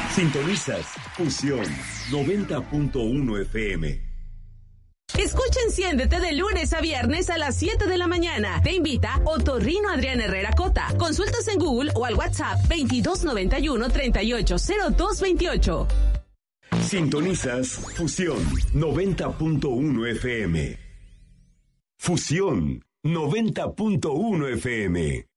Sintonizas Fusión 90.1 FM. Escucha Enciéndete de lunes a viernes a las 7 de la mañana. Te invita Otorrino Adrián Herrera Cota. Consultas en Google o al WhatsApp 2291-380228. Sintonizas Fusión 90.1 FM. Fusión 90.1 FM.